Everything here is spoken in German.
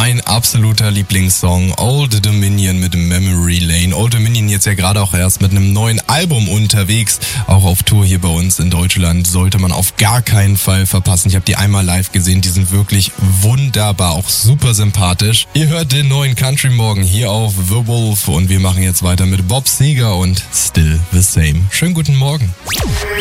mein absoluter Lieblingssong, Old Dominion mit Memory Lane. Old Dominion jetzt ja gerade auch erst mit einem neuen Album unterwegs, auch auf Tour hier bei uns in Deutschland, sollte man auf gar keinen Fall verpassen. Ich habe die einmal live gesehen, die sind wirklich wunderbar, auch super sympathisch. Ihr hört den neuen Country Morgen hier auf The Wolf und wir machen jetzt weiter mit Bob Seger und Still the Same. Schönen guten Morgen.